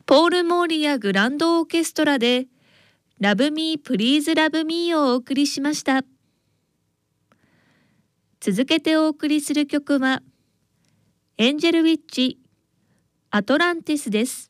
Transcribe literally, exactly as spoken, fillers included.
ポール・モーリアグランドオーケストラで Love Me Please Love Me をお送りしました。続けてお送りする曲はエンジェルウィッチアトランティスです。